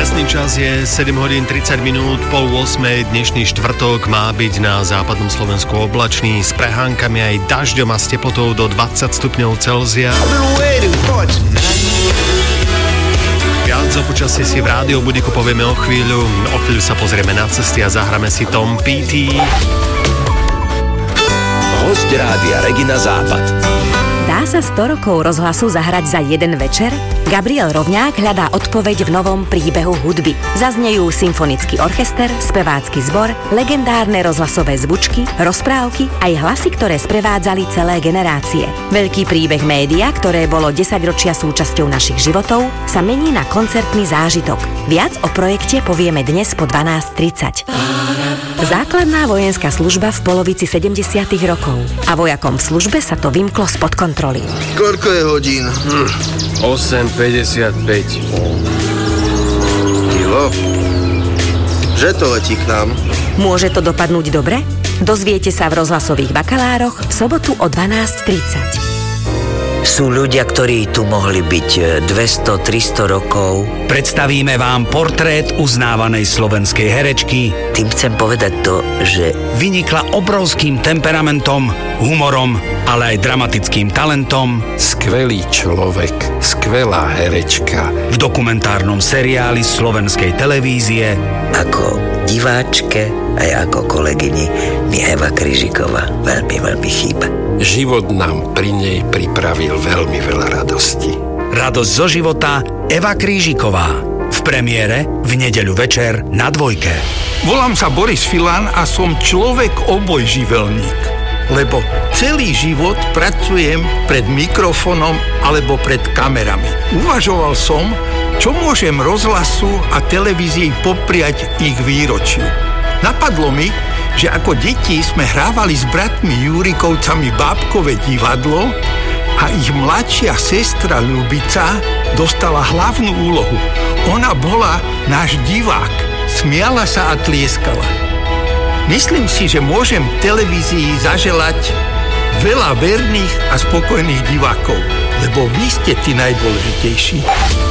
Presný čas je 7 hodín 30 minút, pol 8. Dnešný štvrtok má byť na západnom Slovensku oblačný s prehánkami aj dažďom a s teplotou do 20 stupňov Celzia. Viac o počasí si v rádiobudíku povieme o chvíľu sa pozrieme na cesty a zahráme si Tom Petty. Hosť Rádia Regina Západ. Dá sa 100 rokov rozhlasu zahrať za jeden večer? Gabriel Rovňák hľadá odpoveď v novom príbehu hudby. Zaznejú symfonický orchester, spevácky zbor, legendárne rozhlasové zvučky, rozprávky aj hlasy, ktoré sprevádzali celé generácie. Veľký príbeh média, ktoré bolo 10 ročia súčasťou našich životov, sa mení na koncertný zážitok. Viac o projekte povieme dnes po 12:30. Základná vojenská služba v polovici 70. rokov. A vojakom v službe sa to vymklo spod kontroly. Koľko je hodín? 8:55. Kilo? Že to letí k nám. Môže to dopadnúť dobre? Dozviete sa v rozhlasových bakalároch v sobotu o 12:30. Sú ľudia, ktorí tu mohli byť 200-300 rokov. Predstavíme vám portrét uznávanej slovenskej herečky. Tým chcem povedať to, že vynikla obrovským temperamentom, humorom, ale aj dramatickým talentom. Skvelý človek, skvelá herečka. V dokumentárnom seriáli slovenskej televízie. Ako diváčke aj ako kolegyni mi Eva Kryžiková veľmi chýba. Život nám pri nej pripravil veľmi veľa radosti. Radosť zo života Eva Krížiková. V premiére v nedeľu večer na Dvojke. Volám sa Boris Filan a som človek obojživelník. Lebo celý život pracujem pred mikrofónom alebo pred kamerami. Uvažoval som, čo môžem rozhlasu a televízii popriať ich výročiu. Napadlo mi, že ako deti sme hrávali s bratmi Jurikovcami bábkové divadlo a ich mladšia sestra Ľubica dostala hlavnú úlohu. Ona bola náš divák, smiala sa a tlieskala. Myslím si, že môžem televízii zaželať veľa verných a spokojných divákov, lebo vy ste tí najdôležitejší.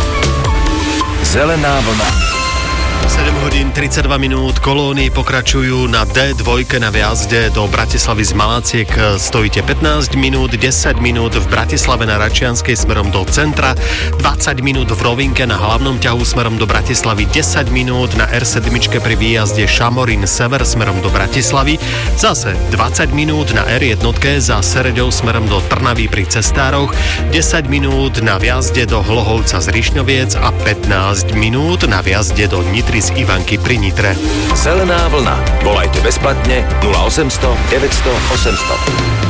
Zelená vlna. 7 hodín 32 minút, kolóny pokračujú na D2 na viazde do Bratislavy z Malaciek. Stojíte 15 minút, 10 minút v Bratislave na Račianskej smerom do centra, 20 minút v Rovinke na hlavnom ťahu smerom do Bratislavy, 10 minút na R7 pri výjazde Šamorín sever smerom do Bratislavy, zase 20 minút na R1 za Sereďou smerom do Trnavy pri Cestároch, 10 minút na viazde do Hlohovca z Rišňoviec a 15 minút na viazde do Nitry z Ivanky pri Nitre. Zelená vlna. Volajte bezplatne 0800 900 800.